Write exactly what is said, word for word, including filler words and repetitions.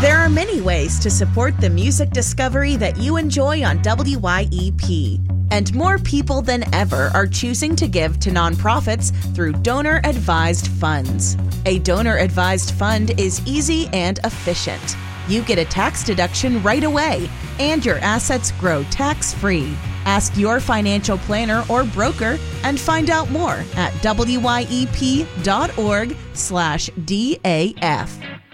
There are many ways to support the music discovery that you enjoy on W Y E P. And more people than ever are choosing to give to nonprofits through donor-advised funds. A donor-advised fund is easy and efficient. You get a tax deduction right away, and your assets grow tax-free. Ask your financial planner or broker and find out more at W Y E P dot org slash D A F.